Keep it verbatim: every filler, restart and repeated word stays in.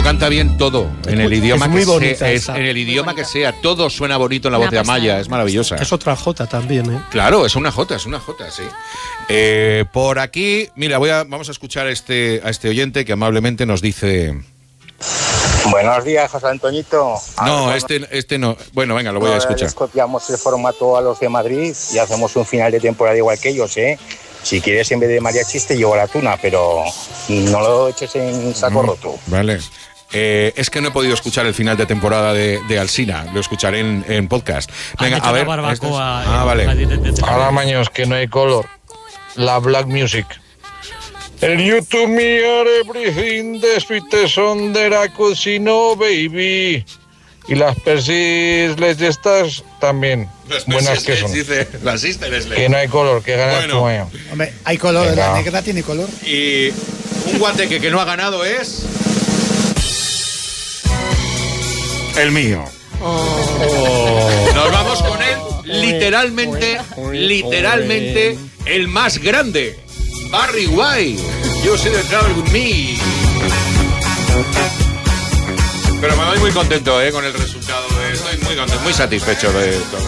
canta bien todo, en el idioma es muy que bonita sea, es, esa. en el idioma que sea, todo suena bonito en la voz de Amaya, es maravillosa. Es otra jota también, ¿eh? Claro, es una jota, es una jota, sí. Eh, por aquí, mira, voy a, vamos a escuchar a este, a este oyente que amablemente nos dice... Buenos días, José Antoñito. No, este, este no. Bueno, venga, lo voy a escuchar. Les copiamos el formato a los de Madrid y hacemos un final de temporada igual que ellos, ¿eh? Si quieres, en vez de mariachi, te llevo la tuna, pero no lo eches en saco Mm, roto. Vale. Eh, es que no he podido escuchar el final de temporada de, de Alsina, lo escucharé en, en podcast. Venga, a ver. Barbacoa, este es- eh, ah, vale. Ahora, maños, que no hay color. La black music. El YouTube me are everything, the sweetest on the casino, baby. Y las persis les estas también. Las Buenas que son. Dice, las Sister Sledge. Que no hay color, que ganas Bueno. tu maño. Hombre, hay color, Venga. la negra tiene color. Y un guateque que no ha ganado es... El mío. Nos vamos con él, literalmente, literalmente, el más grande. Barry White. You should travel with me. Pero me voy muy contento, eh, con el resultado. Estoy muy contento, muy satisfecho de todo.